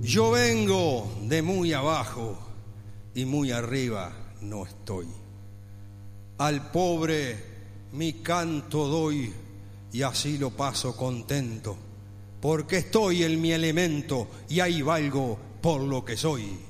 Yo vengo de muy abajo y muy arriba no estoy. Al pobre mi canto doy y así lo paso contento, porque estoy en mi elemento y ahí valgo por lo que soy.